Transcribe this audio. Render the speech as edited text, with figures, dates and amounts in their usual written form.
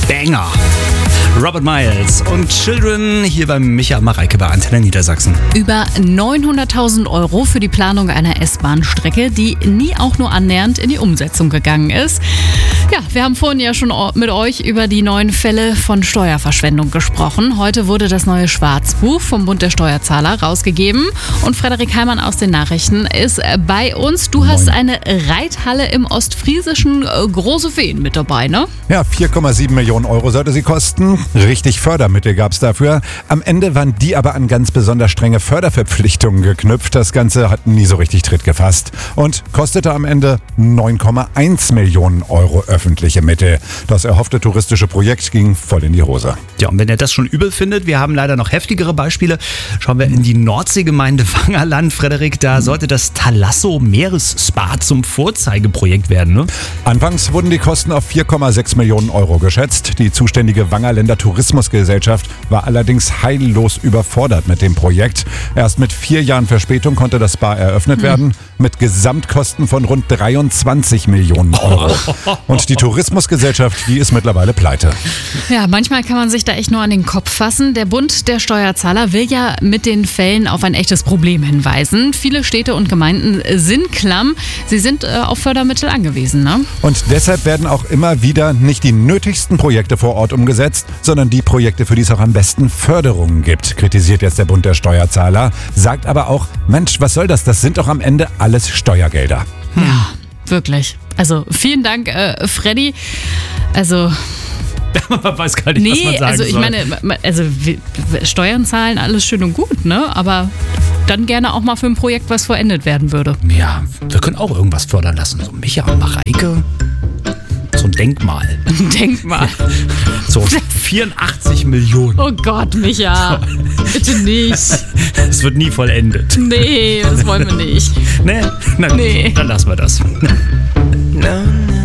Banger. Robert Miles und Children hier beim Micha Mareike bei Antenne Niedersachsen. Über 900.000 € für die Planung einer S-Bahn-Strecke, die nie auch nur annähernd in die Umsetzung gegangen ist. Ja, wir haben vorhin ja schon mit euch über die neuen Fälle von Steuerverschwendung gesprochen. Heute wurde das neue Schwarzbuch vom Bund der Steuerzahler rausgegeben. Und Frederik Heimann aus den Nachrichten ist bei uns. Du hast eine Reithalle im Ostfriesischen Große Feen mit dabei, ne? Ja, 4,7 Millionen € sollte sie kosten. Richtig Fördermittel gab es dafür. Am Ende waren die aber an ganz besonders strenge Förderverpflichtungen geknüpft. Das Ganze hat nie so richtig Tritt gefasst und kostete am Ende 9,1 Millionen € öffentliche Mittel. Das erhoffte touristische Projekt ging voll in die Hose. Ja, und wenn ihr das schon übel findet, wir haben leider noch heftigere Beispiele. Schauen wir in die Nordseegemeinde Wangerland. Frederik, da sollte das Thalasso Meeresspa zum Vorzeigeprojekt werden, ne? Anfangs wurden die Kosten auf 4,6 Millionen € geschätzt. Die zuständige Wangerländer Tourismusgesellschaft war allerdings heillos überfordert mit dem Projekt. Erst mit 4 Jahren Verspätung konnte das Spa eröffnet werden, mit Gesamtkosten von rund 23 Millionen €. Und die Tourismusgesellschaft, die ist mittlerweile pleite. Ja, manchmal kann man sich da echt nur an den Kopf fassen. Der Bund der Steuerzahler will ja mit den Fällen auf ein echtes Problem hinweisen. Viele Städte und Gemeinden sind klamm. Sie sind auf Fördermittel angewiesen, ne? Und deshalb werden auch immer wieder nicht die nötigsten Projekte vor Ort umgesetzt, sondern die Projekte, für die es auch am besten Förderungen gibt, kritisiert jetzt der Bund der Steuerzahler. Sagt aber auch, Mensch, was soll das? Das sind doch am Ende alles Steuergelder. Ja, wirklich. Also vielen Dank, Freddy. Also... Man weiß gar nicht, was man sagen also ich soll. meine, Steuern zahlen, alles schön und gut, ne? Aber dann gerne auch mal für ein Projekt, was vollendet werden würde. Ja, wir können auch irgendwas fördern lassen. So Micha Mareike, so ein Denkmal. Denkmal. So 84 Millionen. Oh Gott, Micha. Bitte nicht. Es wird nie vollendet. Nee, das wollen wir nicht. Nee? Na, Nee. Dann lassen wir das. No, no.